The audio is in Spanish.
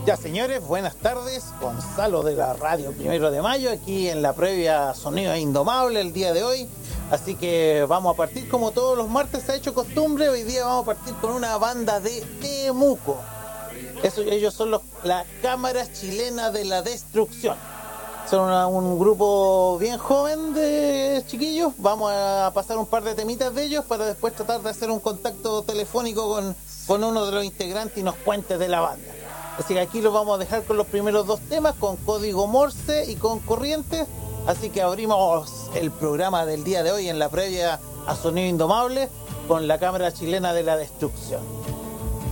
Ya, señores, buenas tardes. Gonzalo de la Radio 1 de Mayo, aquí en la previa Sonido Indomable el día de hoy. Así que vamos a partir como todos los martes se ha hecho costumbre. Hoy día vamos a partir con una banda de Temuco. Ellos son la Cámara Chilena de la Destrucción. Son un grupo bien joven de chiquillos. Vamos a pasar un par de temitas de ellos para después tratar de hacer un contacto telefónico con uno de los integrantes y nos cuente de la banda. Así que aquí los vamos a dejar con los primeros dos temas, con Código Morse y con Corrientes. Así que abrimos el programa del día de hoy en la previa a Sonido Indomable con la Cámara Chilena de la Destrucción.